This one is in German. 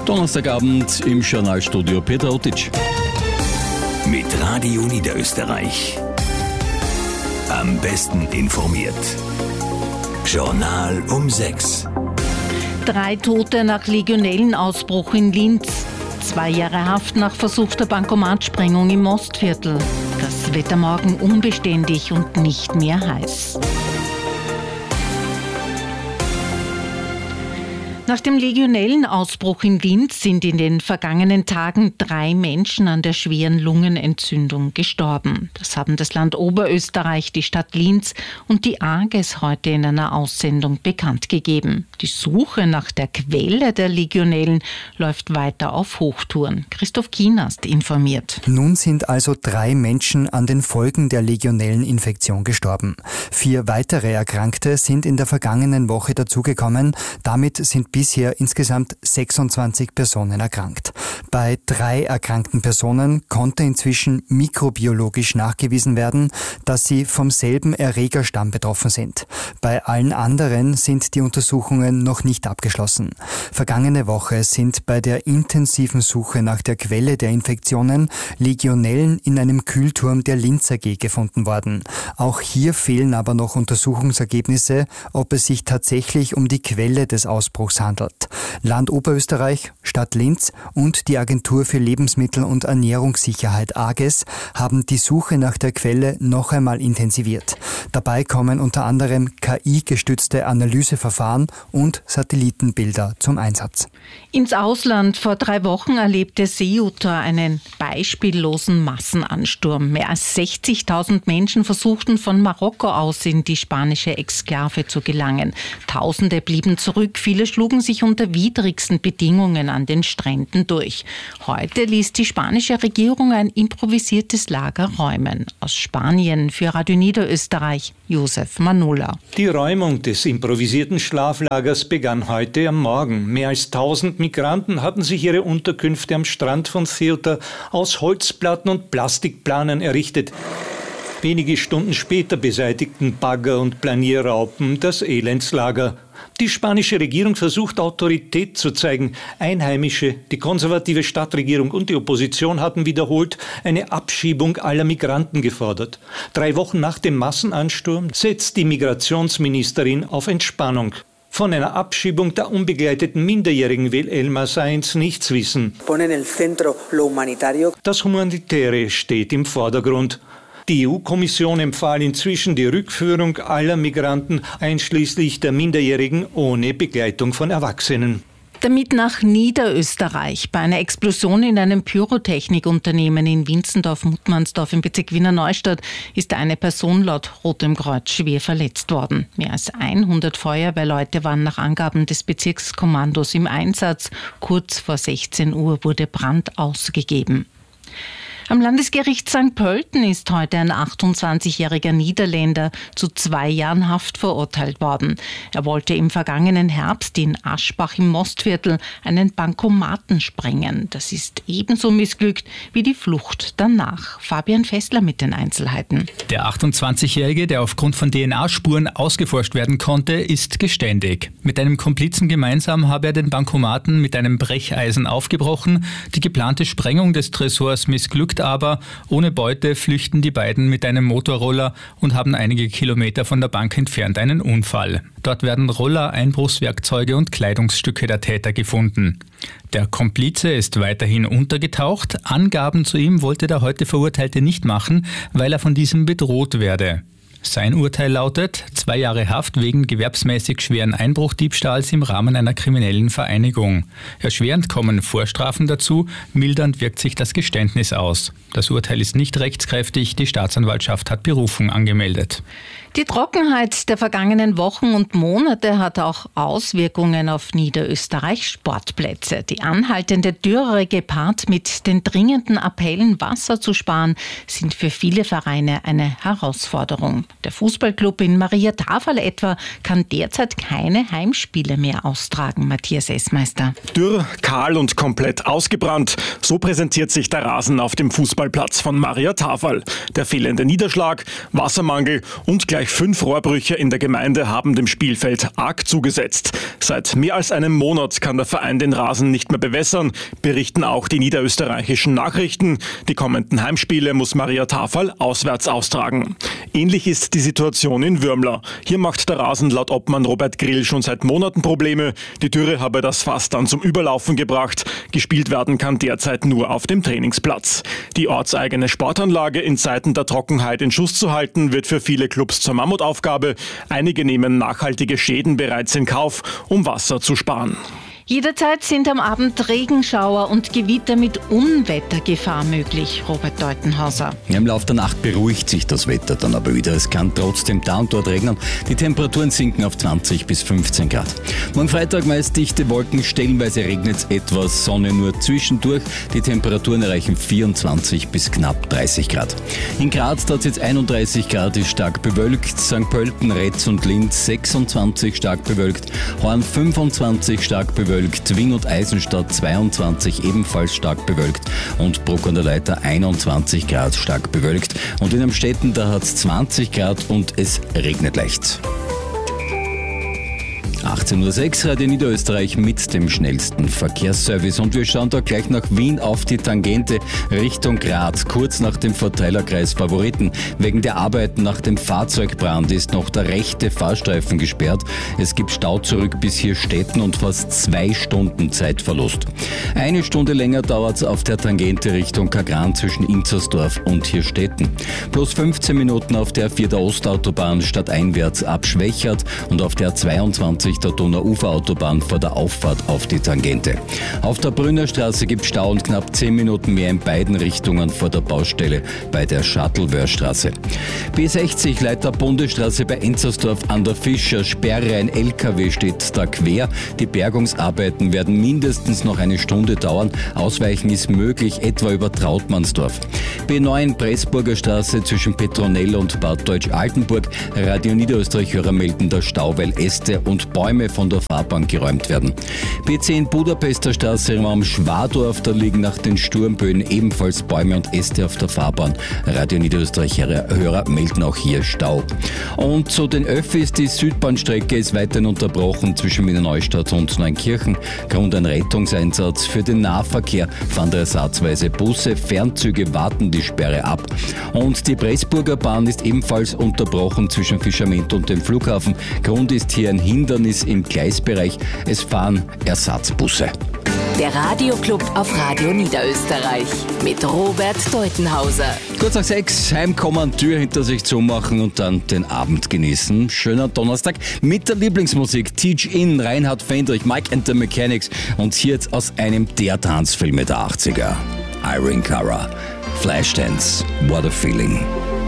Donnerstagabend im Journalstudio Peter Otic. Mit Radio Niederösterreich. Am besten informiert. Journal um 6. 3 Tote nach Legionellenausbruch in Linz. 2 Jahre Haft nach versuchter Bankomatsprengung im Mostviertel. Das Wetter morgen unbeständig und nicht mehr heiß. Nach dem Legionellenausbruch in Linz sind in den vergangenen Tagen 3 Menschen an der schweren Lungenentzündung gestorben. Das haben das Land Oberösterreich, die Stadt Linz und die AGES heute in einer Aussendung bekannt gegeben. Die Suche nach der Quelle der Legionellen läuft weiter auf Hochtouren. Christoph Kienast informiert. Nun sind also 3 Menschen an den Folgen der Legionelleninfektion gestorben. 4 weitere Erkrankte sind in der vergangenen Woche dazugekommen. Damit sind bisher insgesamt 26 Personen erkrankt. Bei 3 erkrankten Personen konnte inzwischen mikrobiologisch nachgewiesen werden, dass sie vom selben Erregerstamm betroffen sind. Bei allen anderen sind die Untersuchungen noch nicht abgeschlossen. Vergangene Woche sind bei der intensiven Suche nach der Quelle der Infektionen Legionellen in einem Kühlturm der Linz AG gefunden worden. Auch hier fehlen aber noch Untersuchungsergebnisse, ob es sich tatsächlich um die Quelle des Ausbruchs handelt. Land Oberösterreich, Stadt Linz und die Agentur für Lebensmittel- und Ernährungssicherheit AGES haben die Suche nach der Quelle noch einmal intensiviert. Dabei kommen unter anderem KI-gestützte Analyseverfahren und Satellitenbilder zum Einsatz. Ins Ausland. Vor 3 Wochen erlebte Ceuta einen beispiellosen Massenansturm. Mehr als 60.000 Menschen versuchten von Marokko aus in die spanische Exklave zu gelangen. Tausende blieben zurück, viele schlugen sich unter widrigsten Bedingungen an den Stränden durch. Heute ließ die spanische Regierung ein improvisiertes Lager räumen. Aus Spanien für Radio Niederösterreich, Josef Manula. Die Räumung des improvisierten Schlaflagers begann heute am Morgen. Mehr als 1000 Migranten hatten sich ihre Unterkünfte am Strand von Ceuta aus Holzplatten und Plastikplanen errichtet. Wenige Stunden später beseitigten Bagger und Planierraupen das Elendslager. Die spanische Regierung versucht, Autorität zu zeigen. Einheimische, die konservative Stadtregierung und die Opposition hatten wiederholt eine Abschiebung aller Migranten gefordert. 3 Wochen nach dem Massenansturm setzt die Migrationsministerin auf Entspannung. Von einer Abschiebung der unbegleiteten Minderjährigen will Elma Sainz nichts wissen. Das Humanitäre steht im Vordergrund. Die EU-Kommission empfahl inzwischen die Rückführung aller Migranten, einschließlich der Minderjährigen ohne Begleitung von Erwachsenen. Damit nach Niederösterreich. Bei einer Explosion in einem Pyrotechnikunternehmen in Winzendorf-Muttmannsdorf im Bezirk Wiener Neustadt ist eine Person laut Rotem Kreuz schwer verletzt worden. Mehr als 100 Feuerwehrleute waren nach Angaben des Bezirkskommandos im Einsatz. Kurz vor 16 Uhr wurde Brand ausgegeben. Am Landesgericht St. Pölten ist heute ein 28-jähriger Niederländer zu 2 Jahren Haft verurteilt worden. Er wollte im vergangenen Herbst in Aschbach im Mostviertel einen Bankomaten sprengen. Das ist ebenso missglückt wie die Flucht danach. Fabian Fessler mit den Einzelheiten. Der 28-Jährige, der aufgrund von DNA-Spuren ausgeforscht werden konnte, ist geständig. Mit einem Komplizen gemeinsam habe er den Bankomaten mit einem Brecheisen aufgebrochen. Die geplante Sprengung des Tresors missglückt aber. Ohne Beute flüchten die beiden mit einem Motorroller und haben einige Kilometer von der Bank entfernt einen Unfall. Dort werden Roller, Einbruchswerkzeuge und Kleidungsstücke der Täter gefunden. Der Komplize ist weiterhin untergetaucht. Angaben zu ihm wollte der heute Verurteilte nicht machen, weil er von diesem bedroht werde. Sein Urteil lautet 2 Jahre Haft wegen gewerbsmäßig schweren Einbruchdiebstahls im Rahmen einer kriminellen Vereinigung. Erschwerend kommen Vorstrafen dazu, mildernd wirkt sich das Geständnis aus. Das Urteil ist nicht rechtskräftig, die Staatsanwaltschaft hat Berufung angemeldet. Die Trockenheit der vergangenen Wochen und Monate hat auch Auswirkungen auf Niederösterreichs Sportplätze. Die anhaltende Dürre gepaart mit den dringenden Appellen, Wasser zu sparen, sind für viele Vereine eine Herausforderung. Der Fußballclub in Mariathaferl etwa kann derzeit keine Heimspiele mehr austragen. Matthias Essmeister. Dürr, kahl und komplett ausgebrannt. So präsentiert sich der Rasen auf dem Fußballplatz von Mariathaferl. Der fehlende Niederschlag, Wassermangel und gleich 5 Rohrbrüche in der Gemeinde haben dem Spielfeld arg zugesetzt. Seit mehr als einem Monat kann der Verein den Rasen nicht mehr bewässern, berichten auch die niederösterreichischen Nachrichten. Die kommenden Heimspiele muss Mariathaferl auswärts austragen. Ähnlich ist die Situation in Würmla. Hier macht der Rasen laut Obmann Robert Grill schon seit Monaten Probleme. Die Dürre habe das Fass dann zum Überlaufen gebracht. Gespielt werden kann derzeit nur auf dem Trainingsplatz. Die ortseigene Sportanlage in Zeiten der Trockenheit in Schuss zu halten, wird für viele Clubs zur Mammutaufgabe. Einige nehmen nachhaltige Schäden bereits in Kauf, um Wasser zu sparen. Jederzeit sind am Abend Regenschauer und Gewitter mit Unwettergefahr möglich. Robert Deutenhauser. Im Laufe der Nacht beruhigt sich das Wetter dann aber wieder. Es kann trotzdem da und dort regnen. Die Temperaturen sinken auf 20 bis 15 Grad. Morgen Freitag meist dichte Wolken, stellenweise regnet es etwas, Sonne nur zwischendurch. Die Temperaturen erreichen 24 bis knapp 30 Grad. In Graz hat es jetzt 31 Grad, ist stark bewölkt. St. Pölten, Retz und Linz 26 stark bewölkt. Horn 25 stark bewölkt. Wien und Eisenstadt 22 ebenfalls stark bewölkt und Bruck an der Leiter 21 Grad stark bewölkt. Und in Amstetten, da hat es 20 Grad und es regnet leicht. 18:06 Uhr, Radio Niederösterreich mit dem schnellsten Verkehrsservice. Und wir schauen da gleich nach Wien auf die Tangente Richtung Graz. Kurz nach dem Verteilerkreis Favoriten. Wegen der Arbeiten nach dem Fahrzeugbrand ist noch der rechte Fahrstreifen gesperrt. Es gibt Stau zurück bis Hirstetten und fast 2 Stunden Zeitverlust. 1 Stunde länger dauert es auf der Tangente Richtung Kagran zwischen Inzersdorf und Hirstetten. Plus 15 Minuten auf der 4. Ostautobahn stadteinwärts ab Schwächert und auf der 22 der Donau-Ufer-Autobahn vor der Auffahrt auf die Tangente. Auf der Brünnerstraße gibt es Stau und knapp 10 Minuten mehr in beiden Richtungen vor der Baustelle bei der Shuttlewörstraße. B60 Leiter Bundesstraße bei Enzersdorf an der Fischer Sperre. Ein LKW steht da quer. Die Bergungsarbeiten werden mindestens noch 1 Stunde dauern. Ausweichen ist möglich, etwa über Trautmannsdorf. B9 Pressburger Straße zwischen Petronell und Bad Deutsch-Altenburg. Radio Niederösterreich-Hörer melden der Stau, weil Äste und Bäume von der Fahrbahn geräumt werden. B10 Budapester Straße im Raum Schwadorf, da liegen nach den Sturmböen ebenfalls Bäume und Äste auf der Fahrbahn. Radio Niederösterreich-Hörer melden auch hier Stau. Und zu den Öffis, die Südbahnstrecke ist weiterhin unterbrochen zwischen Wiener Neustadt und Neunkirchen. Grund ein Rettungseinsatz. Für den Nahverkehr fahren ersatzweise Busse, Fernzüge warten die Sperre ab. Und die Pressburger Bahn ist ebenfalls unterbrochen zwischen Fischament und dem Flughafen. Grund ist hier ein Hindernis im Gleisbereich. Es fahren Ersatzbusse. Der Radioclub auf Radio Niederösterreich mit Robert Deutenhauser. Kurz nach 6 heimkommen, Tür hinter sich zumachen und dann den Abend genießen. Schöner Donnerstag mit der Lieblingsmusik Teach In, Reinhard Fendrich, Mike and the Mechanics und hier jetzt aus einem der Tanzfilme der 80er. Irene Cara, Flashdance, What a Feeling.